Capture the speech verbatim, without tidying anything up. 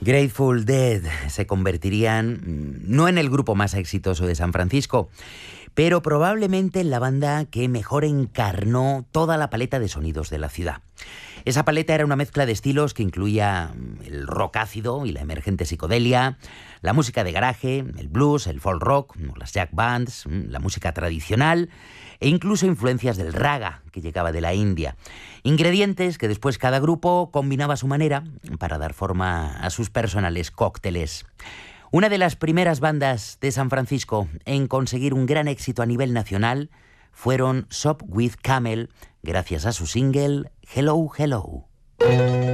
Grateful Dead se convertirían no en el grupo más exitoso de San Francisco, pero probablemente en la banda que mejor encarnó toda la paleta de sonidos de la ciudad. Esa paleta era una mezcla de estilos que incluía el rock ácido y la emergente psicodelia, la música de garaje, el blues, el folk rock, las jack bands, la música tradicional e incluso influencias del raga que llegaba de la India. Ingredientes que después cada grupo combinaba a su manera para dar forma a sus personales cócteles. Una de las primeras bandas de San Francisco en conseguir un gran éxito a nivel nacional fueron Shop with Camel, gracias a su single Hello, Hello.